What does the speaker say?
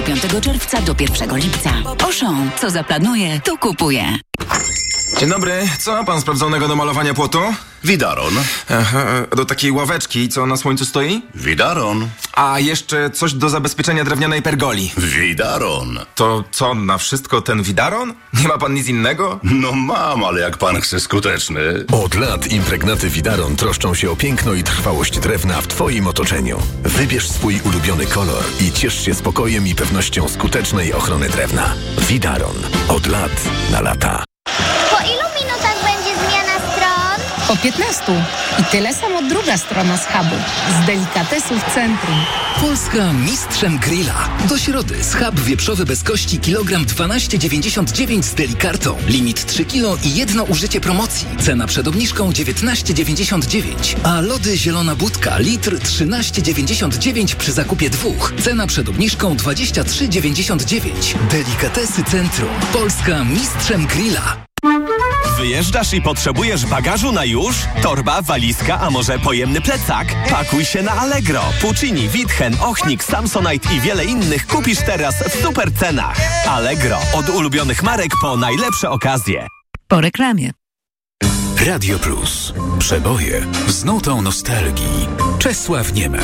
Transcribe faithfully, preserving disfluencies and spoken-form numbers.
piątego czerwca do pierwszego lipca. Auchan, co zaplanuje, to kupuje. Dzień dobry, co ma pan sprawdzonego do malowania płotu? Widaron. Aha, do takiej ławeczki, co na słońcu stoi? Widaron. A jeszcze coś do zabezpieczenia drewnianej pergoli. Widaron. To co, na wszystko ten widaron? Nie ma pan nic innego? No mam, ale jak pan chce skuteczny. Od lat impregnaty Widaron troszczą się o piękno i trwałość drewna w twoim otoczeniu. Wybierz swój ulubiony kolor i ciesz się spokojem i pewnością skutecznej ochrony drewna. Widaron. Od lat na lata. Po ilu minutach będzie zmiana stron? Po piętnastu. I tyle samo druga strona z hubu. Z delikatesów centrum. Polska mistrzem grilla. Do środy schab wieprzowy bez kości kilogram dwanaście dziewięćdziesiąt dziewięć z delikartą. Limit trzy kilo i jedno użycie promocji. Cena przed obniżką dziewiętnaście dziewięćdziesiąt dziewięć. A lody zielona budka litr trzynaście dziewięćdziesiąt dziewięć przy zakupie dwóch. Cena przed obniżką dwadzieścia trzy dziewięćdziesiąt dziewięć. Delikatesy centrum. Polska mistrzem grilla. Wyjeżdżasz i potrzebujesz bagażu na już? Torba, walizka, a może pojemny plecak? Pakuj się na Allegro. Puccini, Witchen, Ochnik, Samsonite i wiele innych kupisz teraz w super cenach. Allegro. Od ulubionych marek po najlepsze okazje. Po reklamie. Radio Plus. Przeboje z nutą nostalgii. Czesław Niemes.